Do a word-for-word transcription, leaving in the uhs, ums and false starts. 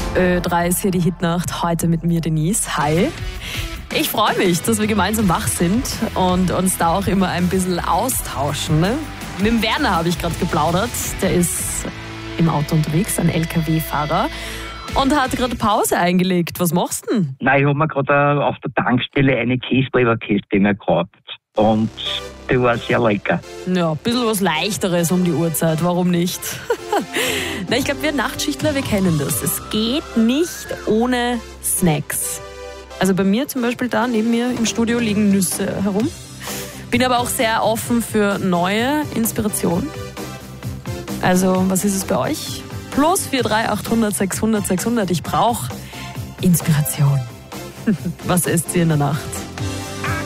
Ö drei ist hier die Hitnacht, heute mit mir Denise. Hi. Ich freue mich, dass wir gemeinsam wach sind und uns da auch immer ein bisschen austauschen. Ne? Mit dem Werner habe ich gerade geplaudert. Der ist im Auto unterwegs, ein L K W-Fahrer. Und hat gerade Pause eingelegt. Was machst du denn? Nein, ich habe mir gerade auf der Tankstelle eine Käseleberkäste mir gekauft. Und die war sehr lecker. Ja, ein bisschen was Leichteres um die Uhrzeit, warum nicht? Na, ich glaube, wir Nachtschichtler, wir kennen das. Es geht nicht ohne Snacks. Also bei mir zum Beispiel da neben mir im Studio liegen Nüsse herum. Bin aber auch sehr offen für neue Inspirationen. Also, was ist es bei euch? Plus vier drei achthundert sechshundert sechshundert. Ich brauche Inspiration. Was esst ihr in der Nacht?